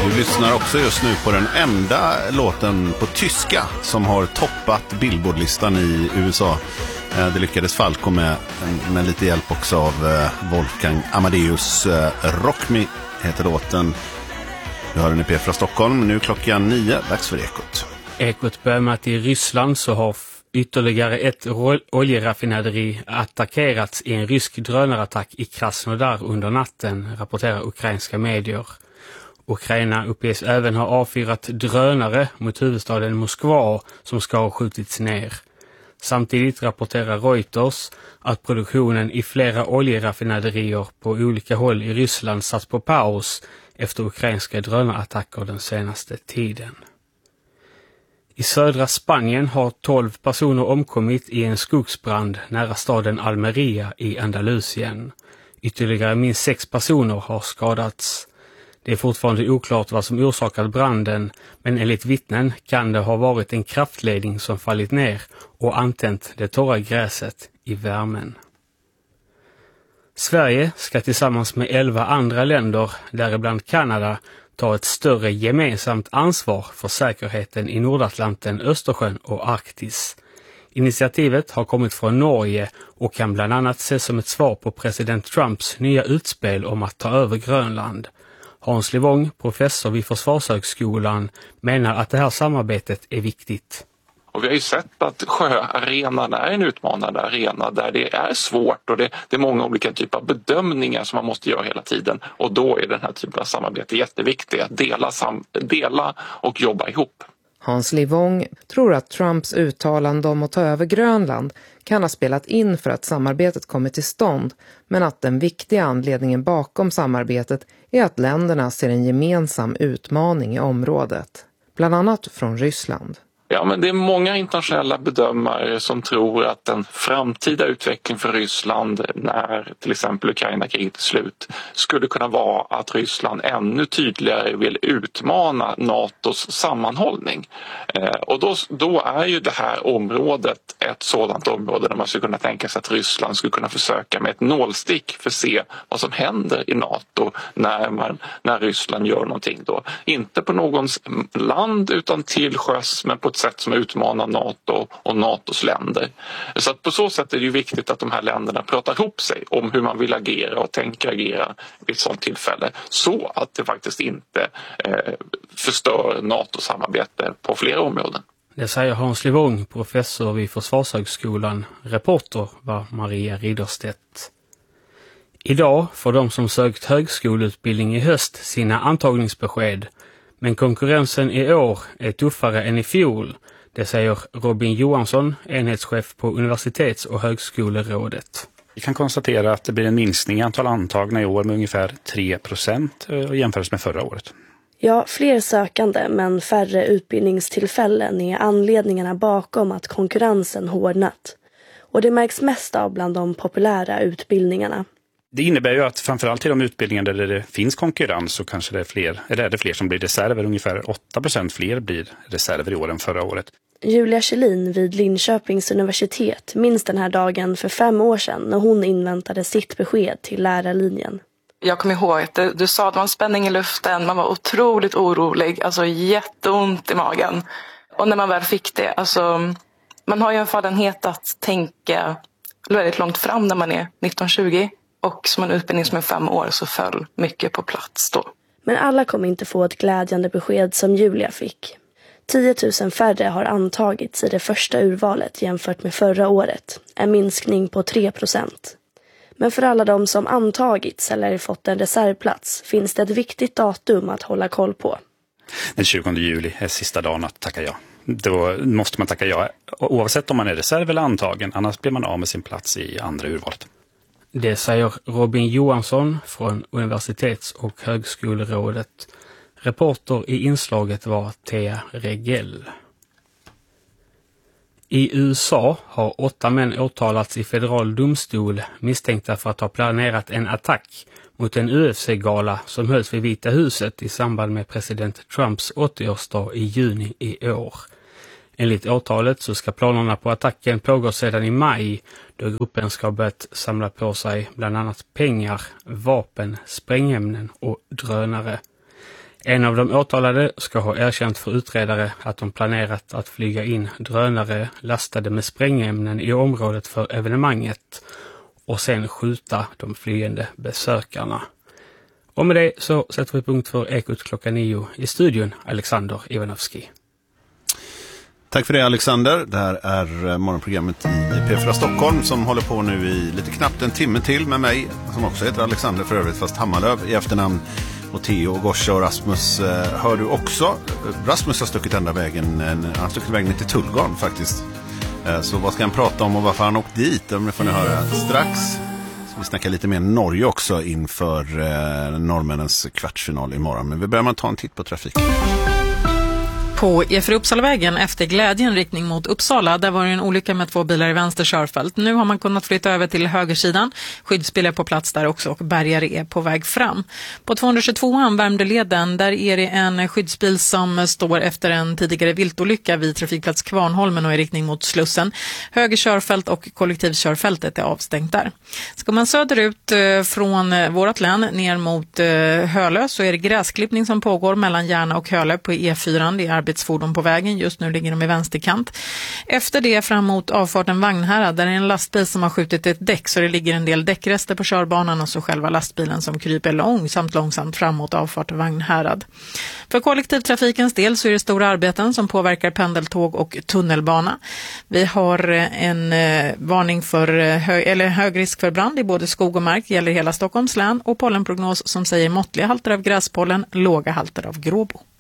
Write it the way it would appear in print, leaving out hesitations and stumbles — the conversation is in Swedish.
Du lyssnar också just nu på den enda låten på tyska som har toppat Billboardlistan i USA. Det lyckades Falco med lite hjälp också av Wolfgang Amadeus. Rock Me heter låten. Du har en EP från Stockholm. Nu klockan 9, dags för Ekot. Ekot börjar med att i Ryssland så har ytterligare ett oljeraffinaderi attackerats i en rysk drönarattack i Krasnodar under natten, rapporterar ukrainska medier. Ukraina uppges även ha avfyrat drönare mot huvudstaden Moskva som ska ha skjutits ner. Samtidigt rapporterar Reuters att produktionen i flera oljeraffinaderier på olika håll i Ryssland satt på paus efter ukrainska drönarattacker den senaste tiden. I södra Spanien har 12 personer omkommit i en skogsbrand nära staden Almeria i Andalusien. Ytterligare minst 6 personer har skadats. Det är fortfarande oklart vad som orsakat branden, men enligt vittnen kan det ha varit en kraftledning som fallit ner och antänt det torra gräset i värmen. Sverige ska tillsammans med 11 andra länder, däribland Kanada, ta ett större gemensamt ansvar för säkerheten i Nordatlanten, Östersjön och Arktis. Initiativet har kommit från Norge och kan bland annat ses som ett svar på president Trumps nya utspel om att ta över Grönland. Hans Livong, professor vid Försvarshögskolan, menar att det här samarbetet är viktigt. Och vi har ju sett att sjöarenan är en utmanande arena där det är svårt och det är många olika typer av bedömningar som man måste göra hela tiden. Och då är den här typen av samarbete jätteviktigt, att dela och jobba ihop. Hans Livong tror att Trumps uttalande om att ta över Grönland kan ha spelat in för att samarbetet kommer till stånd, men att den viktiga anledningen bakom samarbetet är att länderna ser en gemensam utmaning i området, bland annat från Ryssland. Ja, men det är många internationella bedömare som tror att en framtida utveckling för Ryssland när till exempel Ukraina-kriget är slut skulle kunna vara att Ryssland ännu tydligare vill utmana NATOs sammanhållning. Och då är ju det här området ett sådant område där man skulle kunna tänka sig att Ryssland skulle kunna försöka med ett nålstick för att se vad som händer i NATO när Ryssland gör någonting då. Inte på någons land utan till sjöss, men på ett sätt som utmanar NATO och NATOs länder. Så att på så sätt är det ju viktigt att de här länderna pratar ihop sig om hur man vill agera och tänker agera vid ett sådant tillfälle, så att det faktiskt inte förstör NATO-samarbete på flera områden. Det säger Hans Livong, professor vid Försvarshögskolan. Reporter var Maria Ridderstedt. Idag får de som sökt högskoleutbildning i höst sina antagningsbesked. Men konkurrensen i år är tuffare än i fjol. Det säger Robin Johansson, enhetschef på Universitets- och högskolerådet. Vi kan konstatera att det blir en minskning i antal antagna i år med ungefär 3% jämfört med förra året. Ja, fler sökande men färre utbildningstillfällen är anledningarna bakom att konkurrensen hårdnat. Och det märks mest av bland de populära utbildningarna. Det innebär ju att framförallt i de utbildningar där det finns konkurrens så kanske det är fler som blir reserver. Ungefär 8% fler blir reserver i år än förra året. Julia Kjellin vid Linköpings universitet minns den här dagen för 5 år sedan när hon inväntade sitt besked till lärarlinjen. Jag kommer ihåg att du sa att det var en spänning i luften, man var otroligt orolig, alltså jätteont i magen. Och när man väl fick det, alltså man har ju en fallenhet att tänka väldigt långt fram när man är 19-20. Och som en utbildning som är 5 år så föll mycket på plats då. Men alla kommer inte få ett glädjande besked som Julia fick. 10 000 färre har antagits i det första urvalet jämfört med förra året. En minskning på 3%. Men för alla de som antagits eller fått en reservplats finns det ett viktigt datum att hålla koll på. Den 20 juli är sista dagen att tacka ja. Då måste man tacka ja oavsett om man är reserv eller antagen. Annars blir man av med sin plats i andra urvalet. Det säger Robin Johansson från Universitets- och högskolerådet. Reporter i inslaget var Thea Regell. I USA har 8 män åtalats i federal domstol misstänkta för att ha planerat en attack mot en UFC-gala som hölls vid Vita huset i samband med president Trumps 80-årsdag i juni i år. Enligt åtalet så ska planerna på attacken pågå sedan i maj, då gruppen ska ha börjat samla på sig bland annat pengar, vapen, sprängämnen och drönare. En av de åtalade ska ha erkänt för utredare att de planerat att flyga in drönare lastade med sprängämnen i området för evenemanget och sen skjuta de flyende besökarna. Och med det så sätter vi punkt för Ekot klockan 9 i studion, Alexander Ivanovski. Tack för det, Alexander. Det här är morgonprogrammet i P4 Stockholm som håller på nu i lite knappt en timme till med mig, som också heter Alexander för övrigt, fast Hammarlöv i efternamn. Och Theo, Goscha och Rasmus hör du också. Rasmus har stuckit ända vägen, han har stuckit vägen till Tullgarn faktiskt. Så vad ska han prata om och varför han åkt dit? Det får ni höra strax. Så vi snackar lite mer Norge också inför norrmännens kvartsfinal imorgon. Men vi börjar med att ta en titt på trafiken. På E4 Uppsalavägen efter Glädjen riktning mot Uppsala, där var det en olycka med 2 bilar i vänster körfält. Nu har man kunnat flytta över till högersidan. Skyddsbilar på plats där också och bärgare är på väg fram. På 222an Värmdöleden, där är det en skyddsbil som står efter en tidigare viltolycka vid trafikplats Kvarnholmen och i riktning mot Slussen. Höger körfält och kollektivkörfältet är avstängt där. Ska man söderut från vårt län ner mot Hölö så är det gräsklippning som pågår mellan Järna och Hölö på E4. Det är arbetsfordon på vägen. Just nu ligger de i vänsterkant. Efter det fram mot avfarten Vagnhärad, där är en lastbil som har skjutit ett däck, så det ligger en del däckrester på körbanan och så själva lastbilen som kryper långsamt fram mot avfarten Vagnhärad. För kollektivtrafikens del så är det stora arbeten som påverkar pendeltåg och tunnelbana. Vi har en varning för hög risk för brand i både skog och mark, gäller hela Stockholms län, och pollenprognos som säger måttliga halter av gräspollen, låga halter av gråbo.